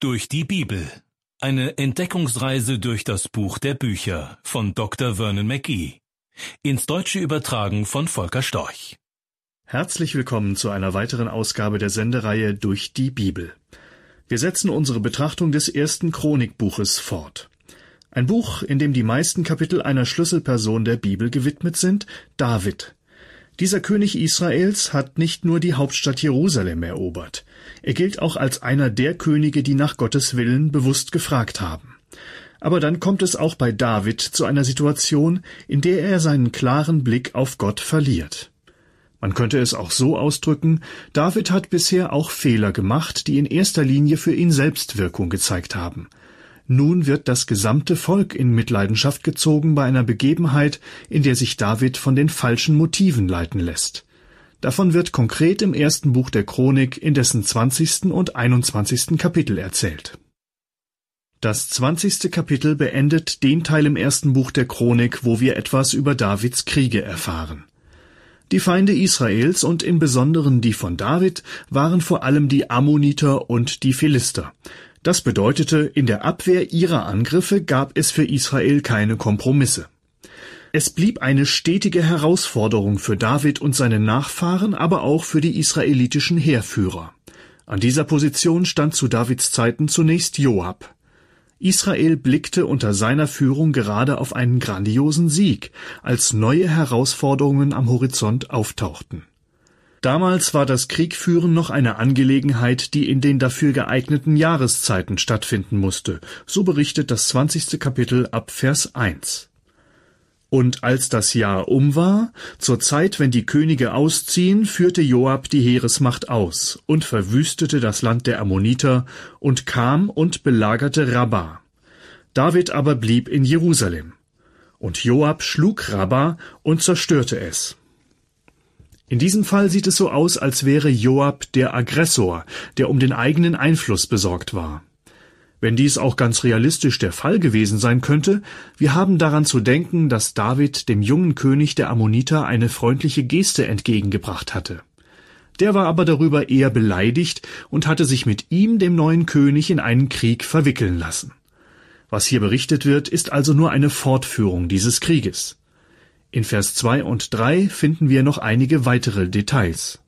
Durch die Bibel. Eine Entdeckungsreise durch das Buch der Bücher von Dr. Vernon McGee. Ins Deutsche übertragen von Volker Storch. Herzlich willkommen zu einer weiteren Ausgabe der Sendereihe Durch die Bibel. Wir setzen unsere Betrachtung des ersten Chronikbuches fort. Ein Buch, in dem die meisten Kapitel einer Schlüsselperson der Bibel gewidmet sind, David. Dieser König Israels hat nicht nur die Hauptstadt Jerusalem erobert. Er gilt auch als einer der Könige, die nach Gottes Willen bewusst gefragt haben. Aber dann kommt es auch bei David zu einer Situation, in der er seinen klaren Blick auf Gott verliert. Man könnte es auch so ausdrücken, David hat bisher auch Fehler gemacht, die in erster Linie für ihn selbst Wirkung gezeigt haben. Nun wird das gesamte Volk in Mitleidenschaft gezogen bei einer Begebenheit, in der sich David von den falschen Motiven leiten lässt. Davon wird konkret im ersten Buch der Chronik in dessen 20. und 21. Kapitel erzählt. Das 20. Kapitel beendet den Teil im ersten Buch der Chronik, wo wir etwas über Davids Kriege erfahren. Die Feinde Israels und im Besonderen die von David waren vor allem die Ammoniter und die Philister. Das bedeutete, in der Abwehr ihrer Angriffe gab es für Israel keine Kompromisse. Es blieb eine stetige Herausforderung für David und seine Nachfahren, aber auch für die israelitischen Heerführer. An dieser Position stand zu Davids Zeiten zunächst Joab. Israel blickte unter seiner Führung gerade auf einen grandiosen Sieg, als neue Herausforderungen am Horizont auftauchten. Damals war das Kriegführen noch eine Angelegenheit, die in den dafür geeigneten Jahreszeiten stattfinden musste. So berichtet das 20. Kapitel ab Vers 1. Und als das Jahr um war, zur Zeit, wenn die Könige ausziehen, führte Joab die Heeresmacht aus und verwüstete das Land der Ammoniter und kam und belagerte Rabba. David aber blieb in Jerusalem. Und Joab schlug Rabba und zerstörte es. In diesem Fall sieht es so aus, als wäre Joab der Aggressor, der um den eigenen Einfluss besorgt war. Wenn dies auch ganz realistisch der Fall gewesen sein könnte, wir haben daran zu denken, dass David dem jungen König der Ammoniter eine freundliche Geste entgegengebracht hatte. Der war aber darüber eher beleidigt und hatte sich mit ihm, dem neuen König, in einen Krieg verwickeln lassen. Was hier berichtet wird, ist also nur eine Fortführung dieses Krieges. In Vers 2 und 3 finden wir noch einige weitere Details.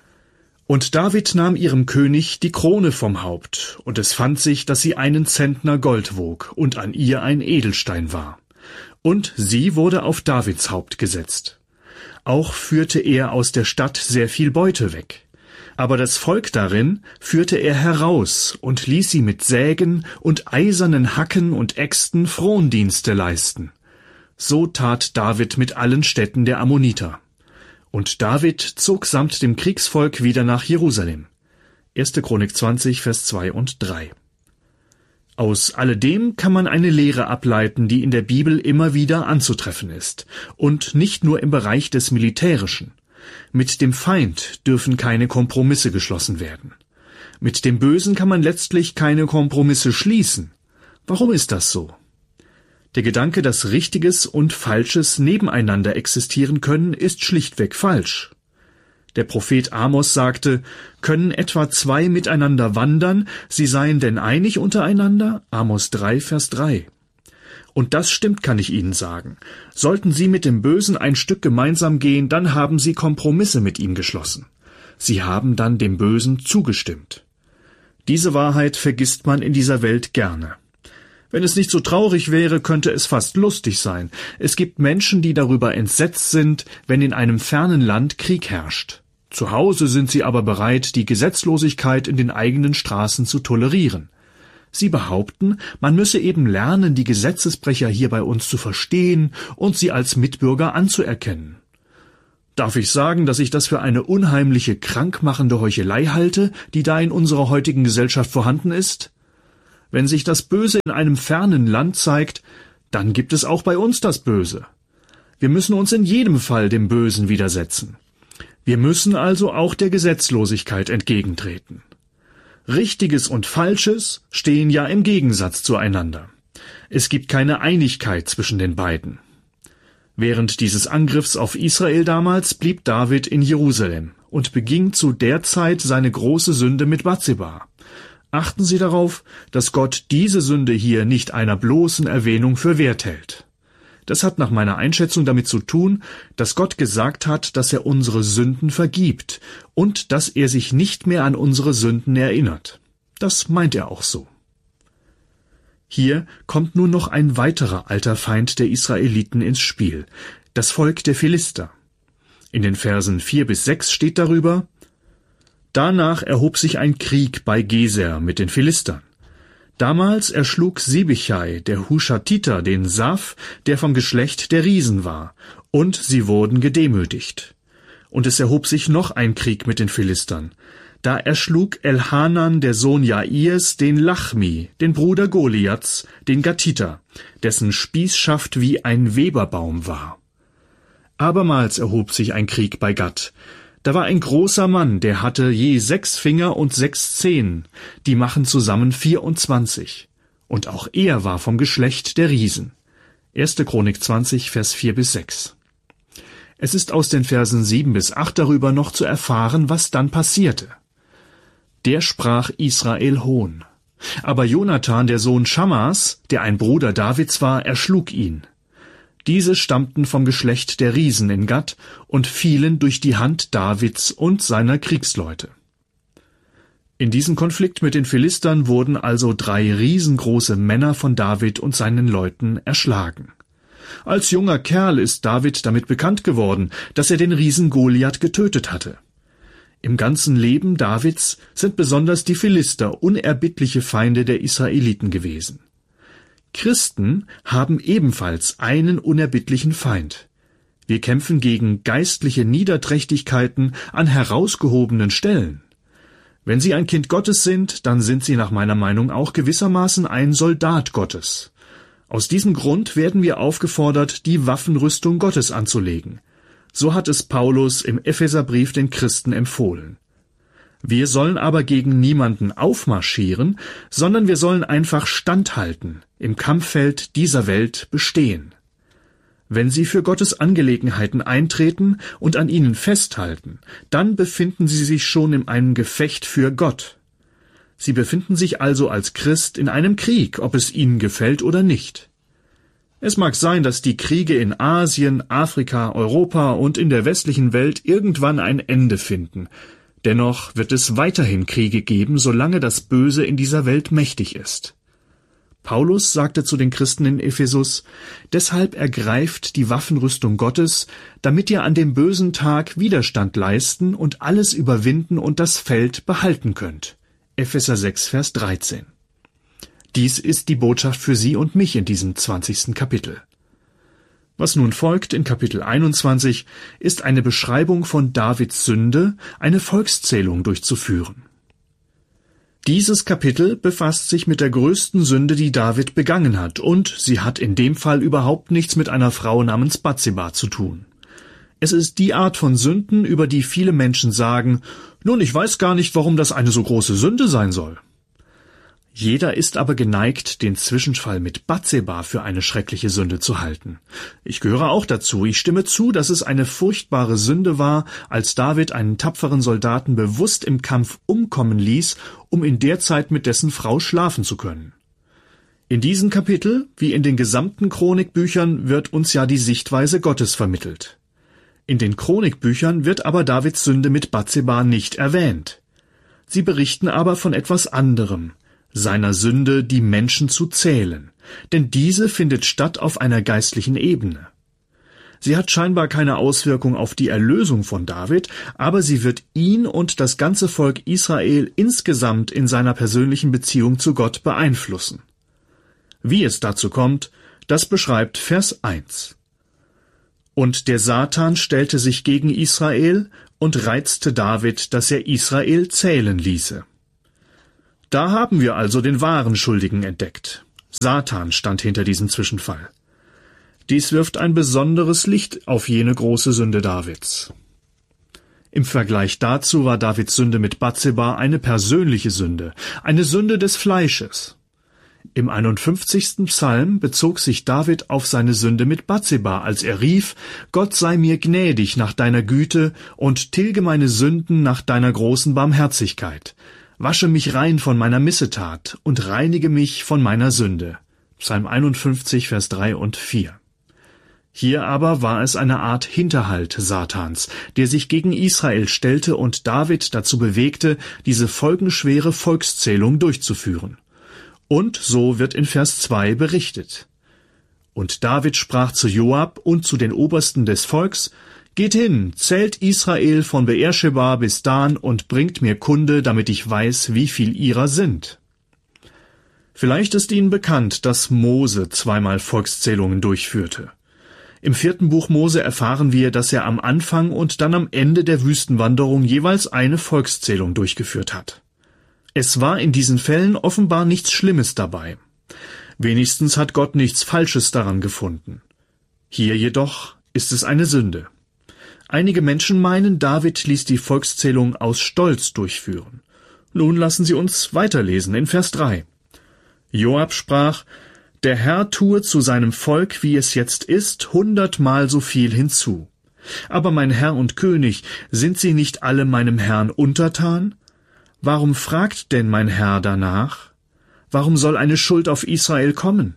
Und David nahm ihrem König die Krone vom Haupt, und es fand sich, dass sie 1 Zentner Gold wog und an ihr ein Edelstein war. Und sie wurde auf Davids Haupt gesetzt. Auch führte er aus der Stadt sehr viel Beute weg. Aber das Volk darin führte er heraus und ließ sie mit Sägen und eisernen Hacken und Äxten Frondienste leisten. So tat David mit allen Städten der Ammoniter. Und David zog samt dem Kriegsvolk wieder nach Jerusalem. 1. Chronik 20, Vers 2 und 3. Aus alledem kann man eine Lehre ableiten, die in der Bibel immer wieder anzutreffen ist. Und nicht nur im Bereich des Militärischen. Mit dem Feind dürfen keine Kompromisse geschlossen werden. Mit dem Bösen kann man letztlich keine Kompromisse schließen. Warum ist das so? Der Gedanke, dass Richtiges und Falsches nebeneinander existieren können, ist schlichtweg falsch. Der Prophet Amos sagte, können etwa 2 miteinander wandern, sie seien denn einig untereinander? Amos 3, Vers 3. Und das stimmt, kann ich Ihnen sagen. Sollten Sie mit dem Bösen ein Stück gemeinsam gehen, dann haben Sie Kompromisse mit ihm geschlossen. Sie haben dann dem Bösen zugestimmt. Diese Wahrheit vergisst man in dieser Welt gerne. Wenn es nicht so traurig wäre, könnte es fast lustig sein. Es gibt Menschen, die darüber entsetzt sind, wenn in einem fernen Land Krieg herrscht. Zu Hause sind sie aber bereit, die Gesetzlosigkeit in den eigenen Straßen zu tolerieren. Sie behaupten, man müsse eben lernen, die Gesetzesbrecher hier bei uns zu verstehen und sie als Mitbürger anzuerkennen. Darf ich sagen, dass ich das für eine unheimliche, krankmachende Heuchelei halte, die da in unserer heutigen Gesellschaft vorhanden ist? Wenn sich das Böse in einem fernen Land zeigt, dann gibt es auch bei uns das Böse. Wir müssen uns in jedem Fall dem Bösen widersetzen. Wir müssen also auch der Gesetzlosigkeit entgegentreten. Richtiges und Falsches stehen ja im Gegensatz zueinander. Es gibt keine Einigkeit zwischen den beiden. Während dieses Angriffs auf Israel damals blieb David in Jerusalem und beging zu der Zeit seine große Sünde mit Bathseba. Achten Sie darauf, dass Gott diese Sünde hier nicht einer bloßen Erwähnung für wert hält. Das hat nach meiner Einschätzung damit zu tun, dass Gott gesagt hat, dass er unsere Sünden vergibt und dass er sich nicht mehr an unsere Sünden erinnert. Das meint er auch so. Hier kommt nun noch ein weiterer alter Feind der Israeliten ins Spiel, das Volk der Philister. In den Versen 4-6 steht darüber: Danach erhob sich ein Krieg bei Geser mit den Philistern. Damals erschlug Sibichai, der Hushatiter, den Saf, der vom Geschlecht der Riesen war, und sie wurden gedemütigt. Und es erhob sich noch ein Krieg mit den Philistern. Da erschlug Elhanan, der Sohn Jairs, den Lachmi, den Bruder Goliaths, den Gatiter, dessen Spießschaft wie ein Weberbaum war. Abermals erhob sich ein Krieg bei Gat. Da war ein großer Mann, der hatte je 6 Finger und 6 Zehen, die machen zusammen 24. Und auch er war vom Geschlecht der Riesen. 1. Chronik 20, Vers 4-6. Es ist aus den Versen 7-8 darüber noch zu erfahren, was dann passierte. Der sprach Israel Hohn. Aber Jonathan, der Sohn Schammas, der ein Bruder Davids war, erschlug ihn. Diese stammten vom Geschlecht der Riesen in Gat und fielen durch die Hand Davids und seiner Kriegsleute. In diesem Konflikt mit den Philistern wurden also 3 riesengroße Männer von David und seinen Leuten erschlagen. Als junger Kerl ist David damit bekannt geworden, dass er den Riesen Goliath getötet hatte. Im ganzen Leben Davids sind besonders die Philister unerbittliche Feinde der Israeliten gewesen. Christen haben ebenfalls einen unerbittlichen Feind. Wir kämpfen gegen geistliche Niederträchtigkeiten an herausgehobenen Stellen. Wenn Sie ein Kind Gottes sind, dann sind Sie nach meiner Meinung auch gewissermaßen ein Soldat Gottes. Aus diesem Grund werden wir aufgefordert, die Waffenrüstung Gottes anzulegen. So hat es Paulus im Epheserbrief den Christen empfohlen. Wir sollen aber gegen niemanden aufmarschieren, sondern wir sollen einfach standhalten, im Kampffeld dieser Welt bestehen. Wenn Sie für Gottes Angelegenheiten eintreten und an ihnen festhalten, dann befinden Sie sich schon in einem Gefecht für Gott. Sie befinden sich also als Christ in einem Krieg, ob es Ihnen gefällt oder nicht. Es mag sein, dass die Kriege in Asien, Afrika, Europa und in der westlichen Welt irgendwann ein Ende finden. Dennoch wird es weiterhin Kriege geben, solange das Böse in dieser Welt mächtig ist. Paulus sagte zu den Christen in Ephesus: Deshalb ergreift die Waffenrüstung Gottes, damit ihr an dem bösen Tag Widerstand leisten und alles überwinden und das Feld behalten könnt. Epheser 6, Vers 13. Dies ist die Botschaft für Sie und mich in diesem 20. Kapitel. Was nun folgt in Kapitel 21, ist eine Beschreibung von Davids Sünde, eine Volkszählung durchzuführen. Dieses Kapitel befasst sich mit der größten Sünde, die David begangen hat, und sie hat in dem Fall überhaupt nichts mit einer Frau namens Bathseba zu tun. Es ist die Art von Sünden, über die viele Menschen sagen: Nun, ich weiß gar nicht, warum das eine so große Sünde sein soll. Jeder ist aber geneigt, den Zwischenfall mit Bathseba für eine schreckliche Sünde zu halten. Ich gehöre auch dazu. Ich stimme zu, dass es eine furchtbare Sünde war, als David einen tapferen Soldaten bewusst im Kampf umkommen ließ, um in der Zeit mit dessen Frau schlafen zu können. In diesem Kapitel, wie in den gesamten Chronikbüchern, wird uns ja die Sichtweise Gottes vermittelt. In den Chronikbüchern wird aber Davids Sünde mit Bathseba nicht erwähnt. Sie berichten aber von etwas anderem: seiner Sünde, die Menschen zu zählen, denn diese findet statt auf einer geistlichen Ebene. Sie hat scheinbar keine Auswirkung auf die Erlösung von David, aber sie wird ihn und das ganze Volk Israel insgesamt in seiner persönlichen Beziehung zu Gott beeinflussen. Wie es dazu kommt, das beschreibt Vers 1. Und der Satan stellte sich gegen Israel und reizte David, dass er Israel zählen ließe. Da haben wir also den wahren Schuldigen entdeckt. Satan stand hinter diesem Zwischenfall. Dies wirft ein besonderes Licht auf jene große Sünde Davids. Im Vergleich dazu war Davids Sünde mit Bathseba eine persönliche Sünde, eine Sünde des Fleisches. Im 51. Psalm bezog sich David auf seine Sünde mit Bathseba, als er rief: Gott sei mir gnädig nach deiner Güte und tilge meine Sünden nach deiner großen Barmherzigkeit. Wasche mich rein von meiner Missetat und reinige mich von meiner Sünde. Psalm 51, Vers 3 und 4. Hier aber war es eine Art Hinterhalt Satans, der sich gegen Israel stellte und David dazu bewegte, diese folgenschwere Volkszählung durchzuführen. Und so wird in Vers 2 berichtet. Und David sprach zu Joab und zu den Obersten des Volks: Geht hin, zählt Israel von Beersheba bis Dan und bringt mir Kunde, damit ich weiß, wie viel ihrer sind. Vielleicht ist Ihnen bekannt, dass Mose zweimal Volkszählungen durchführte. Im 4. Buch Mose erfahren wir, dass er am Anfang und dann am Ende der Wüstenwanderung jeweils eine Volkszählung durchgeführt hat. Es war in diesen Fällen offenbar nichts Schlimmes dabei. Wenigstens hat Gott nichts Falsches daran gefunden. Hier jedoch ist es eine Sünde. Einige Menschen meinen, David ließ die Volkszählung aus Stolz durchführen. Nun lassen Sie uns weiterlesen in Vers 3. Joab sprach: Der Herr tue zu seinem Volk, wie es jetzt ist, 100-mal so viel hinzu. Aber mein Herr und König, sind sie nicht alle meinem Herrn untertan? Warum fragt denn mein Herr danach? Warum soll eine Schuld auf Israel kommen?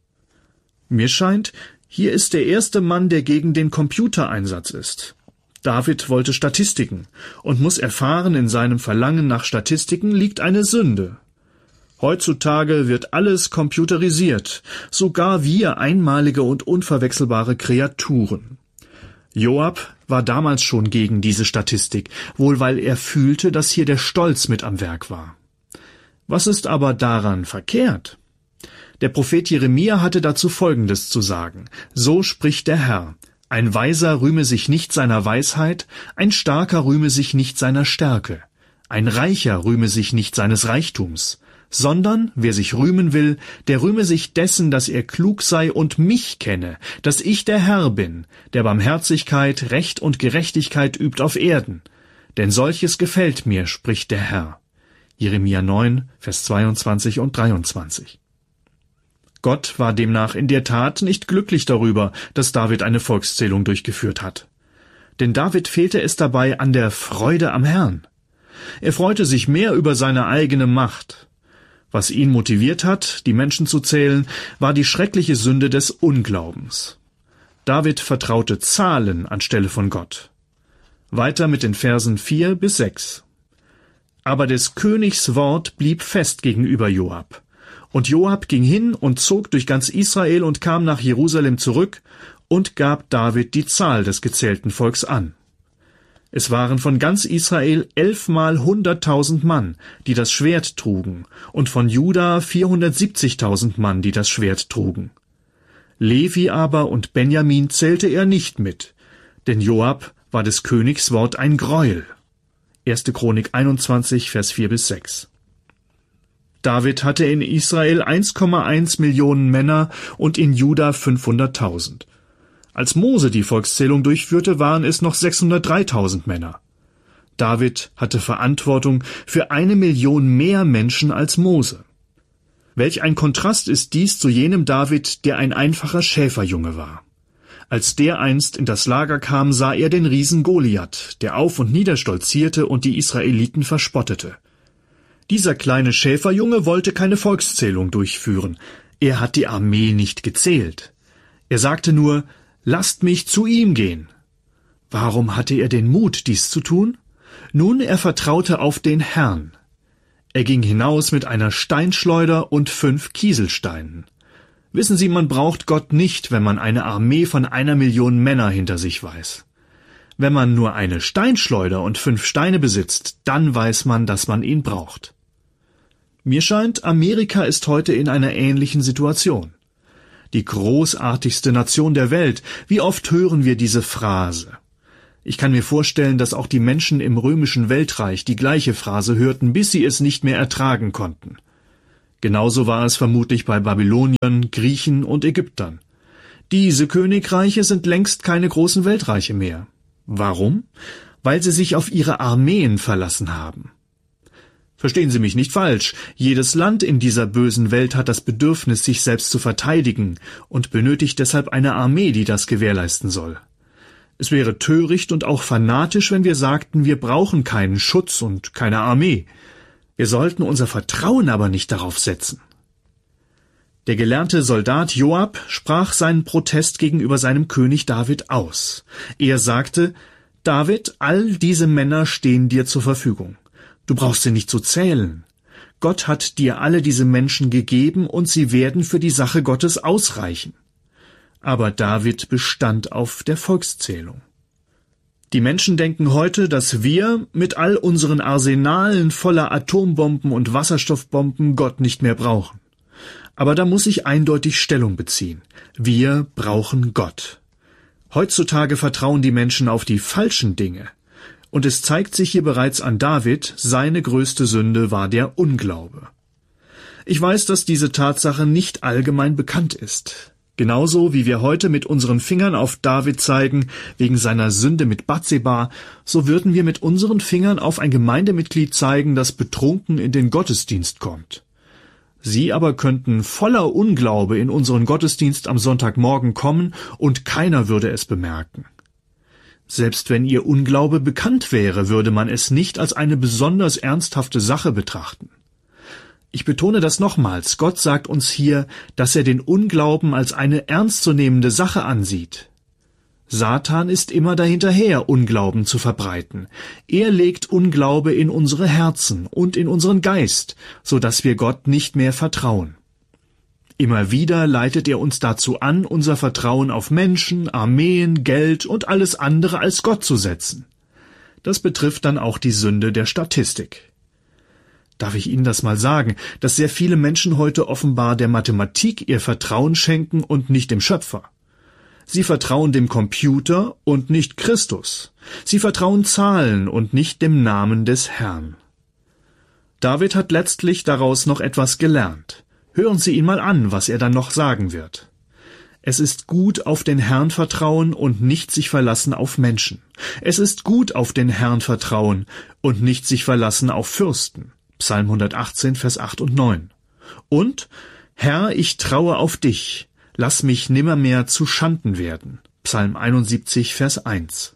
Mir scheint, hier ist der erste Mann, der gegen den Computereinsatz ist. David wollte Statistiken und muss erfahren, in seinem Verlangen nach Statistiken liegt eine Sünde. Heutzutage wird alles computerisiert, sogar wir einmalige und unverwechselbare Kreaturen. Joab war damals schon gegen diese Statistik, wohl weil er fühlte, dass hier der Stolz mit am Werk war. Was ist aber daran verkehrt? Der Prophet Jeremia hatte dazu Folgendes zu sagen: So spricht der Herr: Ein Weiser rühme sich nicht seiner Weisheit, ein Starker rühme sich nicht seiner Stärke, ein Reicher rühme sich nicht seines Reichtums, sondern wer sich rühmen will, der rühme sich dessen, dass er klug sei und mich kenne, dass ich der Herr bin, der Barmherzigkeit, Recht und Gerechtigkeit übt auf Erden. Denn solches gefällt mir, spricht der Herr. Jeremia 9, Vers 22 und 23. Gott war demnach in der Tat nicht glücklich darüber, dass David eine Volkszählung durchgeführt hat. Denn David fehlte es dabei an der Freude am Herrn. Er freute sich mehr über seine eigene Macht. Was ihn motiviert hat, die Menschen zu zählen, war die schreckliche Sünde des Unglaubens. David vertraute Zahlen anstelle von Gott. Weiter mit den Versen 4 bis 6. Aber des Königs Wort blieb fest gegenüber Joab. Und Joab ging hin und zog durch ganz Israel und kam nach Jerusalem zurück und gab David die Zahl des gezählten Volks an. Es waren von ganz Israel 11-mal 100.000 Mann, die das Schwert trugen, und von Juda 470.000 Mann, die das Schwert trugen. Levi aber und Benjamin zählte er nicht mit, denn Joab war des Königs Wort ein Greuel. 1. Chronik 21, Vers 4 bis 6. David hatte in Israel 1,1 Millionen Männer und in Juda 500.000. Als Mose die Volkszählung durchführte, waren es noch 603.000 Männer. David hatte Verantwortung für 1 Million mehr Menschen als Mose. Welch ein Kontrast ist dies zu jenem David, der ein einfacher Schäferjunge war. Als der einst in das Lager kam, sah er den Riesen Goliath, der auf und nieder stolzierte und die Israeliten verspottete. Dieser kleine Schäferjunge wollte keine Volkszählung durchführen. Er hat die Armee nicht gezählt. Er sagte nur: »Lasst mich zu ihm gehen.« Warum hatte er den Mut, dies zu tun? Nun, er vertraute auf den Herrn. Er ging hinaus mit einer Steinschleuder und 5 Kieselsteinen. Wissen Sie, man braucht Gott nicht, wenn man eine Armee von 1 Million Männer hinter sich weiß. Wenn man nur eine Steinschleuder und 5 Steine besitzt, dann weiß man, dass man ihn braucht. Mir scheint, Amerika ist heute in einer ähnlichen Situation. Die großartigste Nation der Welt, wie oft hören wir diese Phrase? Ich kann mir vorstellen, dass auch die Menschen im römischen Weltreich die gleiche Phrase hörten, bis sie es nicht mehr ertragen konnten. Genauso war es vermutlich bei Babyloniern, Griechen und Ägyptern. Diese Königreiche sind längst keine großen Weltreiche mehr. Warum? Weil sie sich auf ihre Armeen verlassen haben. Verstehen Sie mich nicht falsch, jedes Land in dieser bösen Welt hat das Bedürfnis, sich selbst zu verteidigen und benötigt deshalb eine Armee, die das gewährleisten soll. Es wäre töricht und auch fanatisch, wenn wir sagten, wir brauchen keinen Schutz und keine Armee. Wir sollten unser Vertrauen aber nicht darauf setzen. Der gelernte Soldat Joab sprach seinen Protest gegenüber seinem König David aus. Er sagte: David, all diese Männer stehen dir zur Verfügung. Du brauchst sie nicht zu zählen. Gott hat dir alle diese Menschen gegeben und sie werden für die Sache Gottes ausreichen. Aber David bestand auf der Volkszählung. Die Menschen denken heute, dass wir mit all unseren Arsenalen voller Atombomben und Wasserstoffbomben Gott nicht mehr brauchen. Aber da muss ich eindeutig Stellung beziehen. Wir brauchen Gott. Heutzutage vertrauen die Menschen auf die falschen Dinge. Und es zeigt sich hier bereits an David, seine größte Sünde war der Unglaube. Ich weiß, dass diese Tatsache nicht allgemein bekannt ist. Genauso wie wir heute mit unseren Fingern auf David zeigen, wegen seiner Sünde mit Batseba, so würden wir mit unseren Fingern auf ein Gemeindemitglied zeigen, das betrunken in den Gottesdienst kommt. Sie aber könnten voller Unglaube in unseren Gottesdienst am Sonntagmorgen kommen und keiner würde es bemerken. Selbst wenn ihr Unglaube bekannt wäre, würde man es nicht als eine besonders ernsthafte Sache betrachten. Ich betone das nochmals, Gott sagt uns hier, dass er den Unglauben als eine ernstzunehmende Sache ansieht. Satan ist immer dahinterher, Unglauben zu verbreiten. Er legt Unglaube in unsere Herzen und in unseren Geist, so dass wir Gott nicht mehr vertrauen. Immer wieder leitet er uns dazu an, unser Vertrauen auf Menschen, Armeen, Geld und alles andere als Gott zu setzen. Das betrifft dann auch die Sünde der Statistik. Darf ich Ihnen das mal sagen, dass sehr viele Menschen heute offenbar der Mathematik ihr Vertrauen schenken und nicht dem Schöpfer? Sie vertrauen dem Computer und nicht Christus. Sie vertrauen Zahlen und nicht dem Namen des Herrn. David hat letztlich daraus noch etwas gelernt. Hören Sie ihn mal an, was er dann noch sagen wird. Es ist gut, auf den Herrn vertrauen und nicht sich verlassen auf Menschen. Es ist gut, auf den Herrn vertrauen und nicht sich verlassen auf Fürsten. Psalm 118, Vers 8 und 9. Und, Herr, ich traue auf dich, lass mich nimmermehr zu Schanden werden. Psalm 71, Vers 1.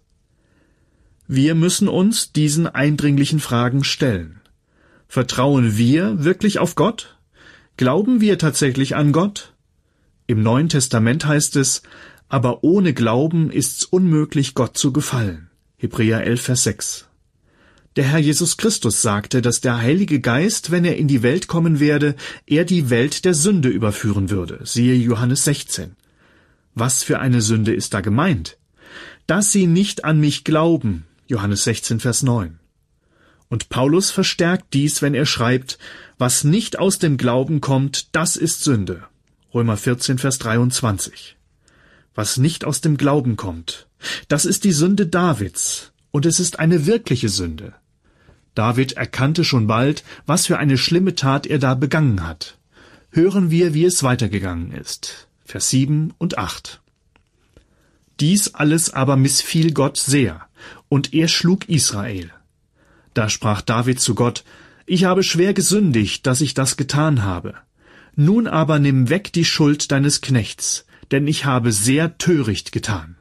Wir müssen uns diesen eindringlichen Fragen stellen. Vertrauen wir wirklich auf Gott? Glauben wir tatsächlich an Gott? Im Neuen Testament heißt es, aber ohne Glauben ist's unmöglich, Gott zu gefallen. Hebräer 11, Vers 6. Der Herr Jesus Christus sagte, dass der Heilige Geist, wenn er in die Welt kommen werde, er die Welt der Sünde überführen würde. Siehe Johannes 16. Was für eine Sünde ist da gemeint? Dass sie nicht an mich glauben. Johannes 16, Vers 9. Und Paulus verstärkt dies, wenn er schreibt, was nicht aus dem Glauben kommt, das ist Sünde. Römer 14, Vers 23. Was nicht aus dem Glauben kommt, das ist die Sünde Davids. Und es ist eine wirkliche Sünde. David erkannte schon bald, was für eine schlimme Tat er da begangen hat. Hören wir, wie es weitergegangen ist. Vers 7 und 8. Dies alles aber missfiel Gott sehr, und er schlug Israel. Da sprach David zu Gott, ich habe schwer gesündigt, dass ich das getan habe. Nun aber nimm weg die Schuld deines Knechts, denn ich habe sehr töricht getan.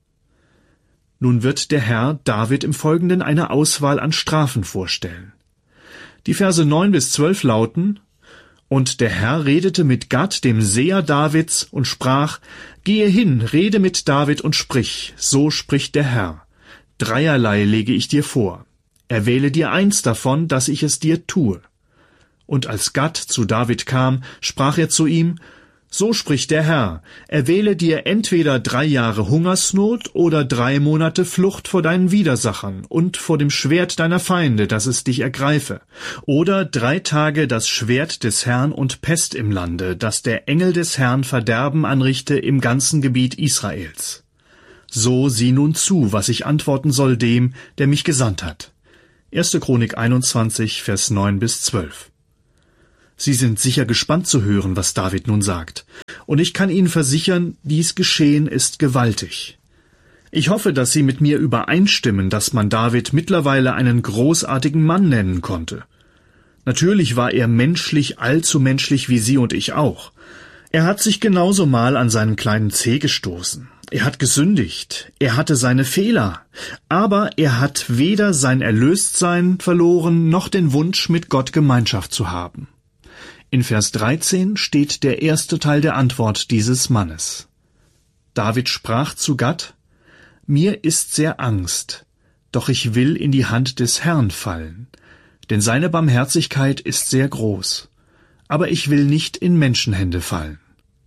Nun wird der Herr David im Folgenden eine Auswahl an Strafen vorstellen. Die Verse 9 bis 12 lauten, Und der Herr redete mit Gad, dem Seher Davids, und sprach, Gehe hin, rede mit David und sprich, so spricht der Herr. Dreierlei lege ich dir vor. Erwähle dir eins davon, dass ich es dir tue. Und als Gad zu David kam, sprach er zu ihm, So spricht der Herr, erwähle dir entweder 3 Jahre Hungersnot oder 3 Monate Flucht vor deinen Widersachern und vor dem Schwert deiner Feinde, dass es dich ergreife, oder 3 Tage das Schwert des Herrn und Pest im Lande, dass der Engel des Herrn Verderben anrichte im ganzen Gebiet Israels. So sieh nun zu, was ich antworten soll dem, der mich gesandt hat. 1. Chronik 21, Vers 9 bis 12. Sie sind sicher gespannt zu hören, was David nun sagt. Und ich kann Ihnen versichern, dies Geschehen ist gewaltig. Ich hoffe, dass Sie mit mir übereinstimmen, dass man David mittlerweile einen großartigen Mann nennen konnte. Natürlich war er menschlich, allzu menschlich wie Sie und ich auch. Er hat sich genauso mal an seinen kleinen Zeh gestoßen. Er hat gesündigt, er hatte seine Fehler, aber er hat weder sein Erlöstsein verloren, noch den Wunsch, mit Gott Gemeinschaft zu haben. In Vers 13 steht der erste Teil der Antwort dieses Mannes. David sprach zu Gad: Mir ist sehr Angst, doch ich will in die Hand des Herrn fallen, denn seine Barmherzigkeit ist sehr groß, aber ich will nicht in Menschenhände fallen.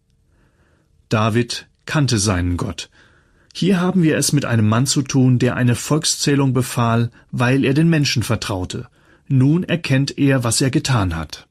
David kannte seinen Gott. Hier haben wir es mit einem Mann zu tun, der eine Volkszählung befahl, weil er den Menschen vertraute. Nun erkennt er, was er getan hat.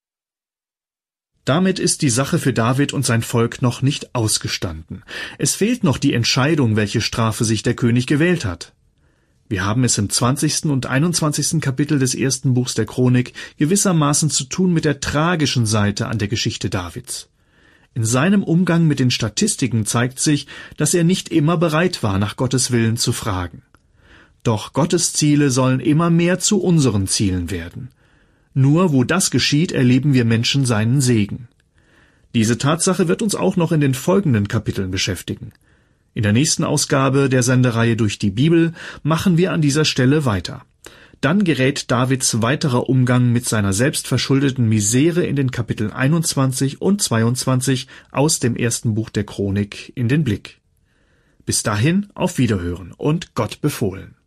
Damit ist die Sache für David und sein Volk noch nicht ausgestanden. Es fehlt noch die Entscheidung, welche Strafe sich der König gewählt hat. Wir haben es im 20. und 21. Kapitel des ersten Buchs der Chronik gewissermaßen zu tun mit der tragischen Seite an der Geschichte Davids. In seinem Umgang mit den Statistiken zeigt sich, dass er nicht immer bereit war, nach Gottes Willen zu fragen. Doch Gottes Ziele sollen immer mehr zu unseren Zielen werden. Nur wo das geschieht, erleben wir Menschen seinen Segen. Diese Tatsache wird uns auch noch in den folgenden Kapiteln beschäftigen. In der nächsten Ausgabe der Sendereihe Durch die Bibel machen wir an dieser Stelle weiter. Dann gerät Davids weiterer Umgang mit seiner selbstverschuldeten Misere in den Kapiteln 21 und 22 aus dem ersten Buch der Chronik in den Blick. Bis dahin auf Wiederhören und Gott befohlen.